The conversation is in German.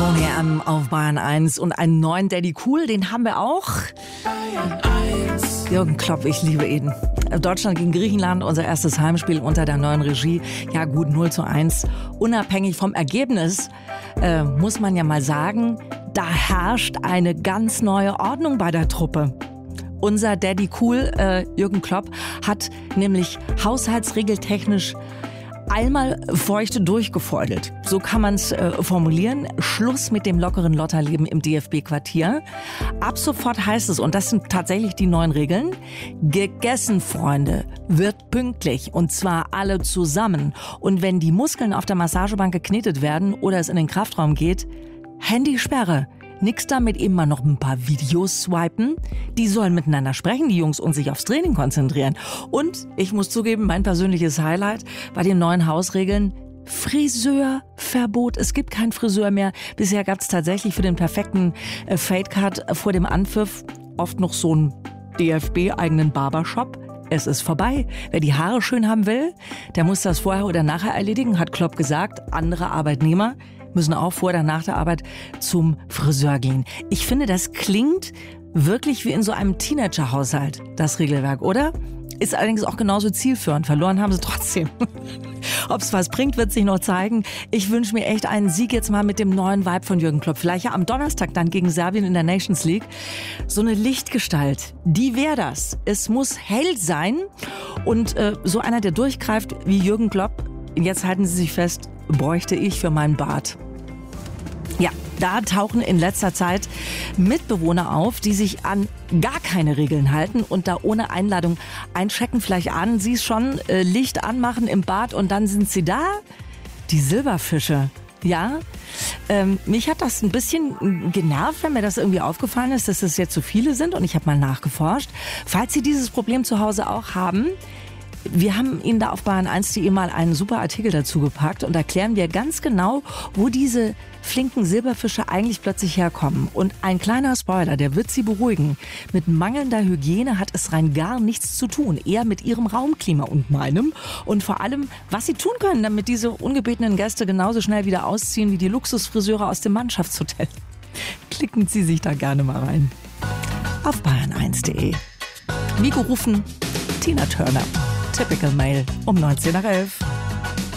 Boney M auf Bayern 1 und einen neuen Daddy Cool, den haben wir auch. Jürgen Klopp, ich liebe ihn. Deutschland gegen Griechenland, unser erstes Heimspiel unter der neuen Regie. Ja gut, 0:1. Unabhängig vom Ergebnis muss man ja mal sagen, da herrscht eine ganz neue Ordnung bei der Truppe. Unser Daddy Cool, Jürgen Klopp, hat nämlich haushaltsregeltechnisch einmal feucht durchgefeudelt. So kann man es formulieren. Schluss mit dem lockeren Lotterleben im DFB-Quartier. Ab sofort heißt es, und das sind tatsächlich die neuen Regeln, gegessen, Freunde, wird pünktlich. Und zwar alle zusammen. Und wenn die Muskeln auf der Massagebank geknetet werden oder es in den Kraftraum geht, Handysperre. Nix damit eben mal noch ein paar Videos swipen. Die sollen miteinander sprechen, die Jungs, und sich aufs Training konzentrieren. Und ich muss zugeben, mein persönliches Highlight bei den neuen Hausregeln: Friseurverbot. Es gibt keinen Friseur mehr. Bisher gab es tatsächlich für den perfekten Fade-Cut vor dem Anpfiff oft noch so einen DFB-eigenen Barbershop. Es ist vorbei. Wer die Haare schön haben will, der muss das vorher oder nachher erledigen, hat Klopp gesagt. Andere Arbeitnehmer müssen auch vor oder nach der Arbeit zum Friseur gehen. Ich finde, das klingt wirklich wie in so einem Teenager-Haushalt, das Regelwerk, oder? Ist allerdings auch genauso zielführend. Verloren haben sie trotzdem. Ob es was bringt, wird sich noch zeigen. Ich wünsche mir echt einen Sieg jetzt mal mit dem neuen Vibe von Jürgen Klopp. Vielleicht ja am Donnerstag dann gegen Serbien in der Nations League. So eine Lichtgestalt, die wäre das. Es muss hell sein. Und so einer, der durchgreift wie Jürgen Klopp, jetzt halten Sie sich fest, bräuchte ich für meinen Bart. Ja, da tauchen in letzter Zeit Mitbewohner auf, die sich an gar keine Regeln halten und da ohne Einladung einchecken. Vielleicht ahnen Sie es schon, Licht anmachen im Bad und dann sind sie da. Die Silberfische. Ja, mich hat das ein bisschen genervt, wenn mir das irgendwie aufgefallen ist, dass es jetzt so viele sind, und ich habe mal nachgeforscht. Falls Sie dieses Problem zu Hause auch haben, wir haben Ihnen da auf bayern1.de mal einen super Artikel dazu gepackt und erklären wir ganz genau, wo diese flinken Silberfische eigentlich plötzlich herkommen. Und ein kleiner Spoiler, der wird Sie beruhigen. Mit mangelnder Hygiene hat es rein gar nichts zu tun. Eher mit Ihrem Raumklima und meinem. Und vor allem, was Sie tun können, damit diese ungebetenen Gäste genauso schnell wieder ausziehen wie die Luxusfriseure aus dem Mannschaftshotel. Klicken Sie sich da gerne mal rein. Auf bayern1.de. Wie gerufen, Tina Turner. Typical Mail um 19:11.